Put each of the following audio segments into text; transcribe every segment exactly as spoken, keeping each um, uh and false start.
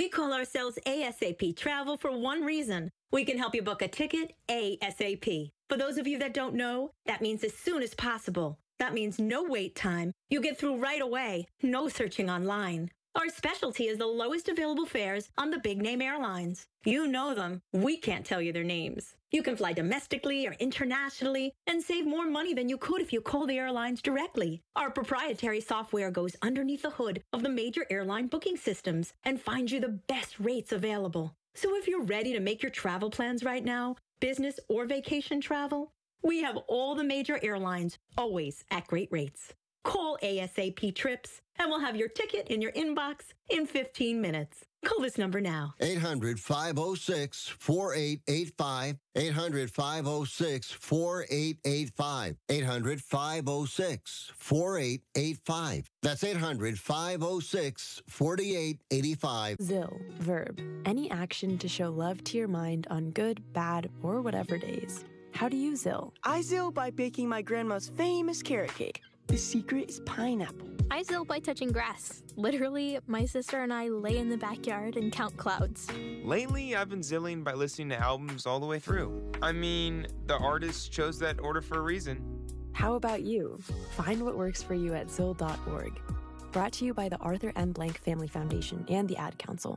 We call ourselves ASAP Travel for one reason. We can help you book a ticket ASAP. For those of you that don't know, that means as soon as possible. That means no wait time. You get through right away. No searching online. Our specialty is the lowest available fares on the big-name airlines. You know them. We can't tell you their names. You can fly domestically or internationally and save more money than you could if you call the airlines directly. Our proprietary software goes underneath the hood of the major airline booking systems and finds you the best rates available. So if you're ready to make your travel plans right now, business or vacation travel, we have all the major airlines, always at great rates. Call ASAP Trips, and we'll have your ticket in your inbox in fifteen minutes. Call this number now. eight hundred, five oh six, four eight eight five. eight hundred, five oh six, four eight eight five. eight hundred, five oh six, four eight eight five. That's eight hundred, five oh six, four eight eight five. Zill, verb. Any action to show love to your mind on good, bad, or whatever days. How do you Zill? I Zill by baking my grandma's famous carrot cake. The secret is pineapple. I Zill by touching grass. Literally, my sister and I lay in the backyard and count clouds. Lately, I've been zilling by listening to albums all the way through. I mean, the artist chose that order for a reason. How about you? Find what works for you at zill dot org. Brought to you by the Arthur M. Blank Family Foundation and the Ad Council.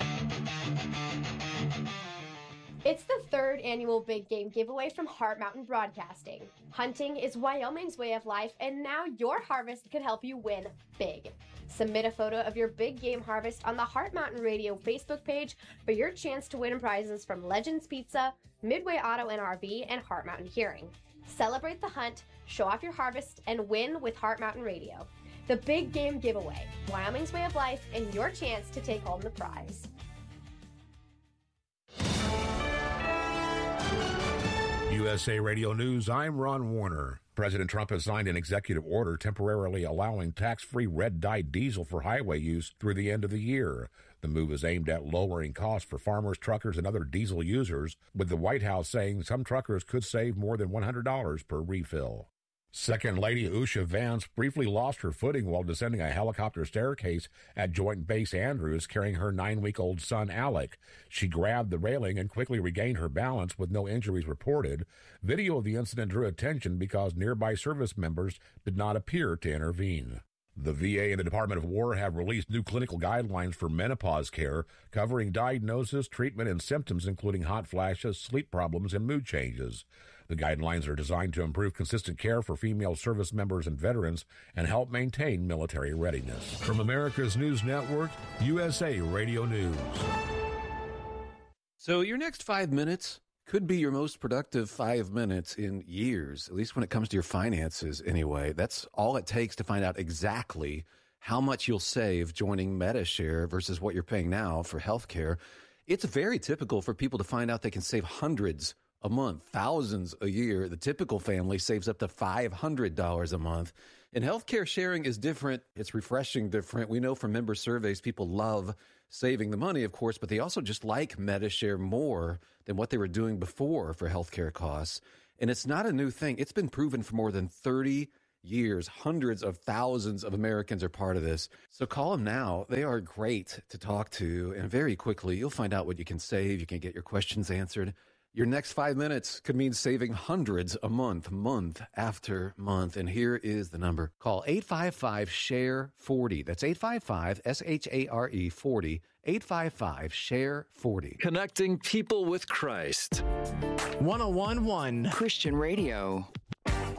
It's the third annual Big Game Giveaway from Heart Mountain Broadcasting. Hunting is Wyoming's way of life, and now your harvest could help you win big. Submit a photo of your big game harvest on the Heart Mountain Radio Facebook page for your chance to win prizes from Legends Pizza, Midway Auto and R V, and Heart Mountain Hearing. Celebrate the hunt, show off your harvest, and win with Heart Mountain Radio. The Big Game Giveaway, Wyoming's way of life, and your chance to take home the prize. U S A Radio News, I'm Ron Warner. President Trump has signed an executive order temporarily allowing tax-free red-dyed diesel for highway use through the end of the year. The move is aimed at lowering costs for farmers, truckers, and other diesel users, with the White House saying some truckers could save more than one hundred dollars per refill. Second Lady Usha Vance briefly lost her footing while descending a helicopter staircase at Joint Base Andrews carrying her nine-week-old son, Alec. She grabbed the railing and quickly regained her balance with no injuries reported. Video of the incident drew attention because nearby service members did not appear to intervene. The V A and the Department of War have released new clinical guidelines for menopause care, covering diagnosis, treatment, and symptoms including hot flashes, sleep problems, and mood changes. The guidelines are designed to improve consistent care for female service members and veterans and help maintain military readiness. From America's News Network, U S A Radio News. So your next five minutes could be your most productive five minutes in years, at least when it comes to your finances anyway. That's all it takes to find out exactly how much you'll save joining Medi-Share versus what you're paying now for health care. It's very typical for people to find out they can save hundreds a month, thousands a year. The typical family saves up to five hundred dollars a month. And healthcare sharing is different. It's refreshing different. We know from member surveys, people love saving the money, of course, but they also just like Medi-Share more than what they were doing before for healthcare costs. And it's not a new thing. It's been proven for more than thirty years. Hundreds of thousands of Americans are part of this. So call them now. They are great to talk to. And very quickly, you'll find out what you can save. You can get your questions answered. Your next five minutes could mean saving hundreds a month, month after month. And here is the number. Call eight five five, S H A R E, forty. That's eight five five, S H A R E, forty. eight five five, S H A R E, forty. Connecting people with Christ. one oh one point one Christian Radio.